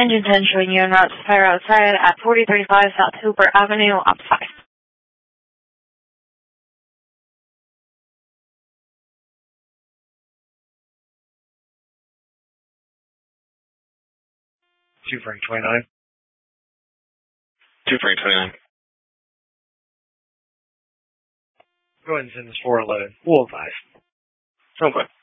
Engine 10 showing you en route to fire outside at 4035 South Hooper Avenue, op 5. 2 Frank 29. 2 Frank 29. Go ahead and send this 411. We'll advise. Okay.